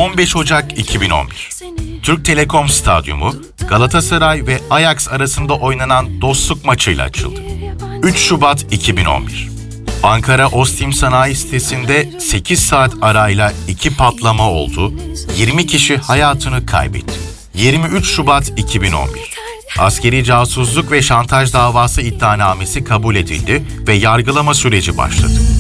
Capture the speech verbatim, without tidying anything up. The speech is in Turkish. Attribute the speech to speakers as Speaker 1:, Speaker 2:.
Speaker 1: on beş Ocak iki bin on bir. Türk Telekom Stadyumu, Galatasaray ve Ajax arasında oynanan dostluk maçıyla açıldı. üç Şubat iki bin on bir. Ankara Ostim Sanayi sitesinde sekiz saat arayla iki patlama oldu, yirmi kişi hayatını kaybetti. yirmi üç Şubat iki bin on bir. Askeri casusluk ve şantaj davası iddianamesi kabul edildi ve yargılama süreci başladı.